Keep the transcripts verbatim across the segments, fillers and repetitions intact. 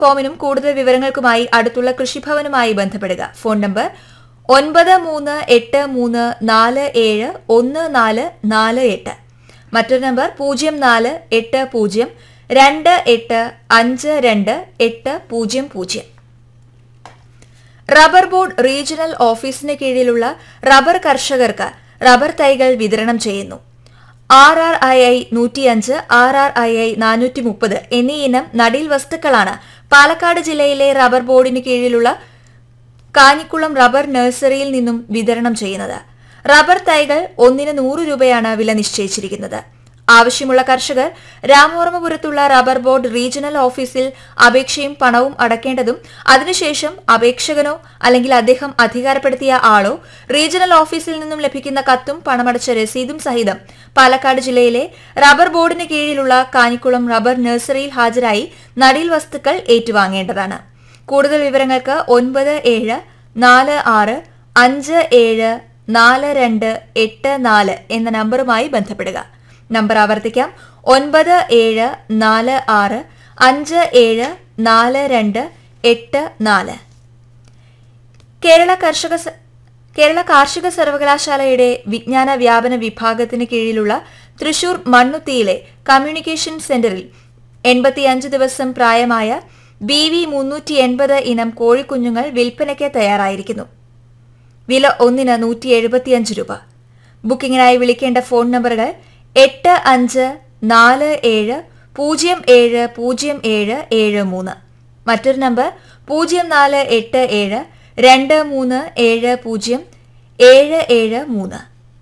ഫോമിനും കൂടുതൽ വിവരങ്ങൾക്കുമായി അടുത്തുള്ള കൃഷിഭവനുമായി ബന്ധപ്പെടുക. ഫോൺ നമ്പർ ഒൻപത് മൂന്ന് എട്ട് മൂന്ന് നാല് ഏഴ് ഒന്ന് നാല് നാല് എട്ട്. മറ്റൊരു നമ്പർ പൂജ്യം നാല് എട്ട് പൂജ്യം രണ്ട് എട്ട് അഞ്ച് രണ്ട് എട്ട് പൂജ്യം പൂജ്യം. റബ്ബർ ബോർഡ് റീജിയണൽ ഓഫീസിന് കീഴിലുള്ള റബ്ബർ കർഷകർക്ക് റബ്ബർ തൈകൾ വിതരണം ചെയ്യുന്നു. R R I I നൂറ്റിയഞ്ച്, R R I I നാനൂറ്റി മുപ്പത് എന്നീ ഇനം നടീൽ വസ്തുക്കളാണ് പാലക്കാട് ജില്ലയിലെ റബ്ബർ ബോർഡിന് കീഴിലുള്ള കാഞ്ഞിക്കുളം റബ്ബർ നഴ്സറിയിൽ നിന്നും വിതരണം ചെയ്യുന്നത്. റബ്ബർ തൈകൾ ഒന്നിന് നൂറ് രൂപയാണ് വില നിശ്ചയിച്ചിരിക്കുന്നത്. ആവശ്യമുള്ള കർഷകർ രാമവർമ്മപുരത്തുള്ള റബ്ബർ ബോർഡ് റീജിയണൽ ഓഫീസിൽ അപേക്ഷയും പണവും അടക്കേണ്ടതും അതിനുശേഷം അപേക്ഷകനോ അല്ലെങ്കിൽ അദ്ദേഹം അധികാരപ്പെടുത്തിയ ആളോ റീജിയണൽ ഓഫീസിൽ നിന്നും ലഭിക്കുന്ന കത്തും പണമടച്ച രസീതും സഹിതം പാലക്കാട് ജില്ലയിലെ റബ്ബർ ബോർഡിന് കീഴിലുള്ള കാഞ്ഞിക്കുളം റബ്ബർ നഴ്സറിയിൽ ഹാജരായി നടീൽ വസ്തുക്കൾ ഏറ്റുവാങ്ങേണ്ടതാണ്. കൂടുതൽ വിവരങ്ങൾക്ക് ഒൻപത് ഏഴ് നാല് ആറ് അഞ്ച് ഏഴ് നാല് രണ്ട് എട്ട് നാല് എന്ന നമ്പറുമായി ബന്ധപ്പെടുക. നമ്പർ ആവർത്തിക്കാം, ഒൻപത് ഏഴ് നാല് ആറ് അഞ്ച് ഏഴ് നാല് രണ്ട് എട്ട് നാല്. കേരള കർഷക കേരള കാർഷിക സർവകലാശാലയുടെ വിജ്ഞാന വ്യാപന വിഭാഗത്തിന് കീഴിലുള്ള തൃശൂർ മണ്ണുത്തിയിലെ കമ്മ്യൂണിക്കേഷൻ സെന്ററിൽ എൺപത്തിയഞ്ച് ദിവസം പ്രായമായ ബി വി മുന്നൂറ്റി എൺപത് ഇനം കോഴിക്കുഞ്ഞുങ്ങൾ വിൽപ്പനയ്ക്ക് തയ്യാറായിരിക്കുന്നു. വില ഒന്നിന് നൂറ്റി എഴുപത്തിയഞ്ച് രൂപ. ബുക്കിംഗിനായി വിളിക്കേണ്ട ഫോൺ നമ്പറുകൾ എട്ട് അഞ്ച് നാല് ഏഴ് പൂജ്യം ഏഴ് പൂജ്യം ഏഴ് ഏഴ് മൂന്ന്. മറ്റൊരു നമ്പർ പൂജ്യം നാല് എട്ട് ഏഴ് രണ്ട് മൂന്ന് ഏഴ് പൂജ്യം ഏഴ് ഏഴ് മൂന്ന്.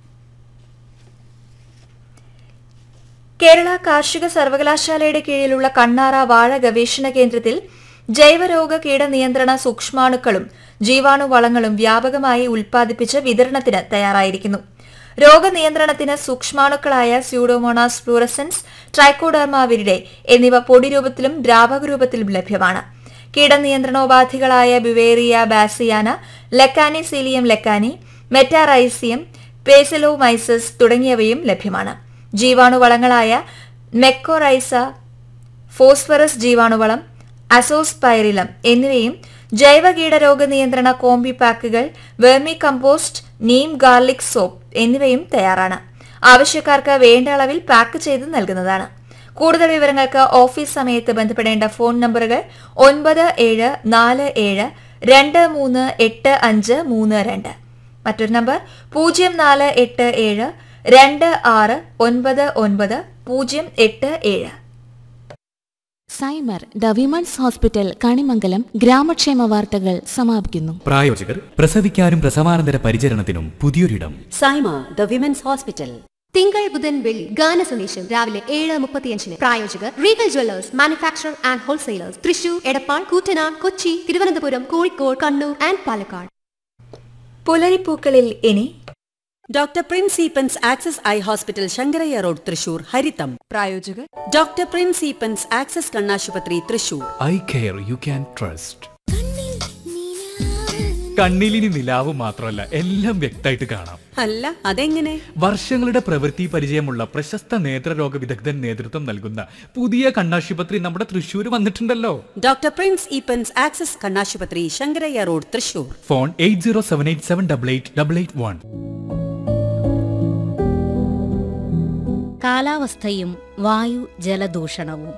കേരള കാർഷിക സർവകലാശാലയുടെ കീഴിലുള്ള കണ്ണാറ വാഴ ഗവേഷണ കേന്ദ്രത്തിൽ ജൈവരോഗ കീടനിയന്ത്രണ സൂക്ഷ്മാണുക്കളും ജീവാണുവളങ്ങളും വ്യാപകമായി ഉൽപ്പാദിപ്പിച്ച് വിതരണത്തിന് തയ്യാറായിരിക്കുന്നു. രോഗനിയന്ത്രണത്തിന് സൂക്ഷ്മാണുക്കളായ സ്യൂഡോമോണാസ് ഫ്ലൂറസൻസ്, ട്രൈക്കോഡർമ വിരിഡെ എന്നിവ പൊടിരൂപത്തിലും ദ്രാവക രൂപത്തിലും ലഭ്യമാണ്. കീടനിയന്ത്രണോപാധികളായ ബിവേറിയ ബാസിയാന, ലെക്കാനിസീലിയം ലെക്കാനി, മെറ്റാറൈസിയം, പേസലോമൈസസ് തുടങ്ങിയവയും ലഭ്യമാണ്. ജീവാണുവളങ്ങളായ മെക്കോറൈസ, ഫോസ്ഫറസ് ജീവാണുവളം, അസോസ്പൈറിലം എന്നിവയും ജൈവ കീടരോഗ നിയന്ത്രണ combi പാക്കുകൾ, vermi compost, Neem garlic soap എന്നിവയും തയ്യാറാണ്. ആവശ്യക്കാർക്ക് വേണ്ട അളവിൽ പാക്ക് ചെയ്ത് നൽകുന്നതാണ്. കൂടുതൽ വിവരങ്ങൾക്ക് ഓഫീസ് സമയത്ത് ബന്ധപ്പെടേണ്ട ഫോൺ നമ്പറുകൾ ഒൻപത് ഏഴ് നാല് ഏഴ് രണ്ട് മൂന്ന് എട്ട് അഞ്ച് മൂന്ന് രണ്ട്. മറ്റൊരു നമ്പർ പൂജ്യം നാല് എട്ട് ഏഴ് രണ്ട് ആറ് ഒൻപത് ഒൻപത് പൂജ്യം എട്ട് ഏഴ്. സൈമർ ദ വിമൺസ് ഹോസ്പിറ്റൽ കണിമംഗലം ഗ്രാമക്ഷേമ വാർത്തകൾ സമാപിക്കുന്നു. പ്രായോജകർ പ്രസവിക്കാനും പ്രസവാനന്തര പരിചരണത്തിനും പുതിയൊരിടം. Saima the women's hospital. തിങ്കൾ ബുധൻ വെള്ളി ഗാന സന്ദേശം രാവിലെ ഏഴ് മുപ്പത്തിയഞ്ചിന്. പ്രായോജകർ Regal Jewellers manufacture and wholesalers Thrissur, Edappal, Koottanad, Kochi, Thiruvananthapuram, Kozhikode, Kannur and Palakkad. പുലരിപ്പൂക്കളിൽ ഇനി doctor Prince Eappen's access eye hospital Sankaraiah road Thrissur ഹരിതം. പ്രായോജകർ ഡോക്ടർ പ്രിൻസ് ഈപ്പൻസ് ആക്സസ് കണ്ണാശുപത്രി Thrissur. Eye care you can trust. കണ്ണിലിനി നിലാവ് മാത്രമല്ല, എല്ലാം വ്യക്തമായിട്ട് കാണാം. അല്ല അതെങ്ങനെ? വർഷങ്ങളുടെ പ്രവൃത്തി പരിചയമുള്ള പ്രശസ്ത നേത്രരോഗ വിദഗ്ധൻ നേതൃത്വം നൽകുന്ന പുതിയ കണ്ണാശുപത്രി നമ്മുടെ തൃശ്ശൂർ വന്നിട്ടുണ്ടല്ലോ. ഡോക്ടർ പ്രിൻസ് ഈപ്പൻസ് ആക്സസ് കണ്ണാശുപത്രി Sankaraiah road Thrissur. Phone eight zero seven eight seven double eight double eight one. കാലാവസ്ഥയും വായു ജലദൂഷണവും.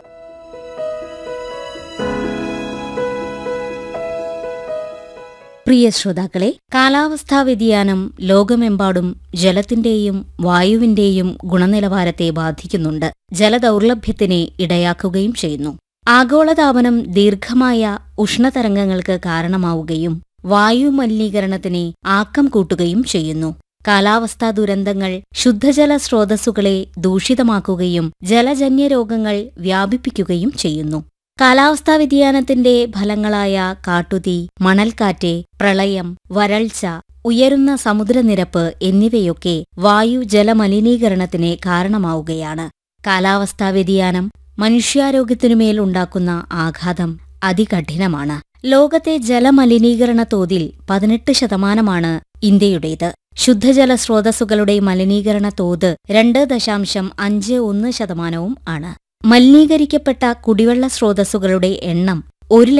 പ്രിയ ശ്രോതാക്കളെ, കാലാവസ്ഥാ വ്യതിയാനം ലോകമെമ്പാടും ജലത്തിന്റെയും വായുവിന്റെയും ഗുണനിലവാരത്തെ ബാധിക്കുന്നുണ്ട്. ജലദൗർലഭ്യത്തിന് ഇടയാക്കുകയും ചെയ്യുന്നു. ആഗോളതാപനം ദീർഘമായ ഉഷ്ണതരംഗങ്ങൾക്ക് കാരണമാവുകയും വായു മലിനീകരണത്തിന് ആക്കം കൂട്ടുകയും ചെയ്യുന്നു. കാലാവസ്ഥാ ദുരന്തങ്ങൾ ശുദ്ധജല സ്രോതസ്സുകളെ ദൂഷിതമാക്കുകയും ജലജന്യ രോഗങ്ങൾ വ്യാപിപ്പിക്കുകയും ചെയ്യുന്നു. കാലാവസ്ഥാ വ്യതിയാനത്തിന്റെ ഫലങ്ങളായ കാട്ടുതീ, മണൽക്കാറ്റ്, പ്രളയം, വരൾച്ച, ഉയരുന്ന സമുദ്രനിരപ്പ് എന്നിവയൊക്കെ വായു ജലമലിനീകരണത്തിന് കാരണമാവുകയാണ്. കാലാവസ്ഥാ വ്യതിയാനം മനുഷ്യാരോഗ്യത്തിനുമേൽ ഉണ്ടാക്കുന്ന ആഘാതം അതികഠിനമാണ്. ലോകത്തെ ജലമലിനീകരണ തോതിൽ പതിനെട്ട് ശതമാനമാണ് ഇന്ത്യയുടേത്. ശുദ്ധജല സ്രോതസ്സുകളുടെ മലിനീകരണ തോത് രണ്ട് ദശാംശം അഞ്ച് ഒന്ന് ശതമാനവും ആണ്. മലിനീകരിക്കപ്പെട്ട കുടിവെള്ള സ്രോതസ്സുകളുടെ എണ്ണം ഒരു